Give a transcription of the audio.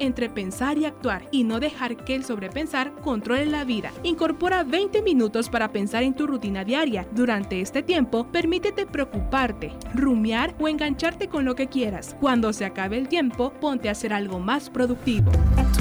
entre pensar y actuar y no dejar que el sobrepensar controle la vida. Incorpora 20 minutos para pensar en tu rutina diaria. Durante este tiempo, permítete preocuparte, rumiar o engancharte con lo que quieras. Cuando se acabe el tiempo, ponte a hacer algo más productivo.